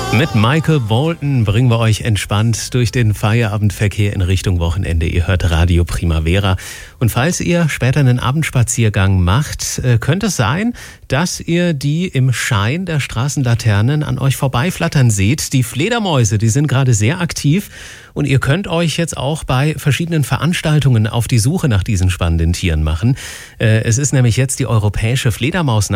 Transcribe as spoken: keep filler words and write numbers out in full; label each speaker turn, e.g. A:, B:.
A: Mit Michael Bolton bringen wir euch entspannt durch den Feierabendverkehr in Richtung Wochenende. Ihr hört Radio Primavera. Und falls ihr später einen Abendspaziergang macht, könnte es sein, dass ihr die im Schein der Straßenlaternen an euch vorbeiflattern seht. Die Fledermäuse, die sind gerade sehr aktiv und ihr könnt euch jetzt auch bei verschiedenen Veranstaltungen auf die Suche nach diesen spannenden Tieren machen. Es ist nämlich jetzt die Europäische Fledermausnacht.